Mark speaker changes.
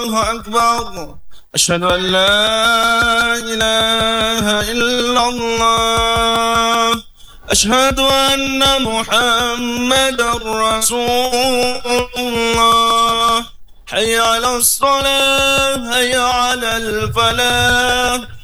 Speaker 1: الله أكبر. أشهد أن لا إله إلا الله. أشهد أن محمدا رسول الله. حي على الصلاة، حي على الفلاح.